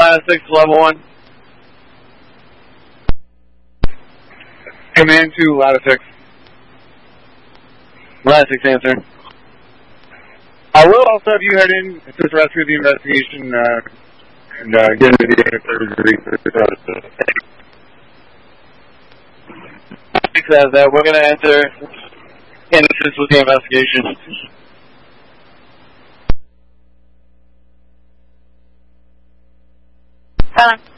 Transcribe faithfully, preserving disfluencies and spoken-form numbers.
Lattice six, level one. Command two, Lattice six. Lattice six, answer. I will also have you head in to the rest of the investigation uh, and uh, get into the data for research. Six has that. We're going to enter in assist with the investigation. Hold on.